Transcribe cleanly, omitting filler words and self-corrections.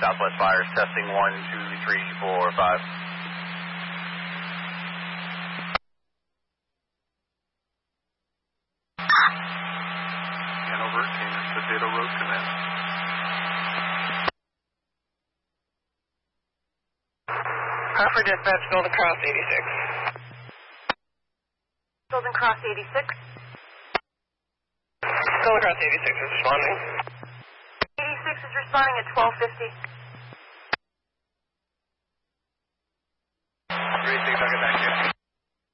Southwest Fires, testing 1, 2, 3, 4, 5. Hanover, King's Potato Road Command. Hartford Dispatch, Golden Cross 86. Golden Cross 86. Golden Cross 86 is responding. 86 is responding at 1250. 36, I'll get back to you.